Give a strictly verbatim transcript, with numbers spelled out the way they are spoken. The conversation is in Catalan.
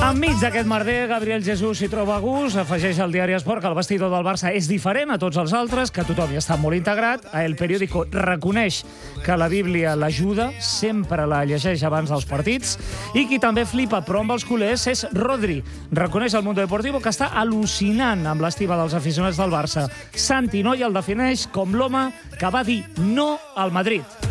Enmig d'aquest merder, Gabriel Jesús s'hi troba a gust, afegeix al diari Esport que el vestidor del Barça és diferent a tots els altres, que tothom hi està molt integrat. El periòdico reconeix que la Bíblia l'ajuda, sempre la llegeix abans dels partits, i qui també flipa, però amb els culers, és Rodri. Reconeix al Mundo Deportivo que està al·lucinant amb l'estima dels aficionats del Barça. Santi Noi el defineix com l'home que va dir no al Madrid.